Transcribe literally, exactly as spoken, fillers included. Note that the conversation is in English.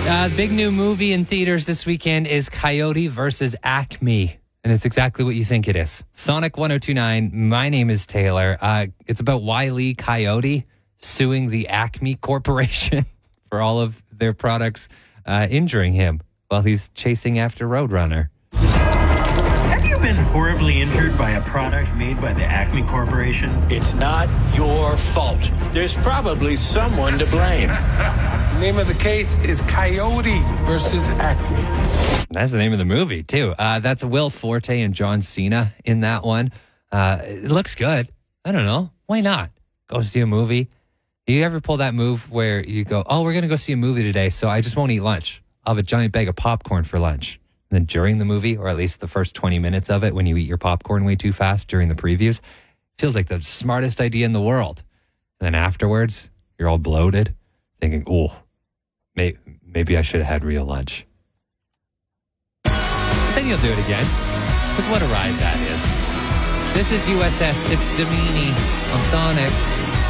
Uh, big new movie in theaters this weekend is Coyote versus Acme. And it's exactly what you think it is. Sonic one oh two point nine, my name is Taylor. Uh, it's about Wile E. Coyote suing the Acme Corporation for all of their products uh, injuring him while he's chasing after Roadrunner. Have you been horribly injured by a product made by the Acme Corporation? It's not your fault. There's probably someone to blame. The name of the case is Coyote versus Acme. That's the name of the movie, too. Uh, that's Will Forte and John Cena in that one. Uh, it looks good. I don't know. Why not? Go see a movie. You ever pull that move where you go, oh, we're going to go see a movie today, so I just won't eat lunch. I'll have a giant bag of popcorn for lunch. And then during the movie, or at least the first twenty minutes of it, when you eat your popcorn way too fast during the previews, feels like the smartest idea in the world. And then afterwards, you're all bloated, thinking, oh, may- maybe I should have had real lunch. Then you'll do it again. Because what a ride that is. This is U S S. It's Domini on Sonic.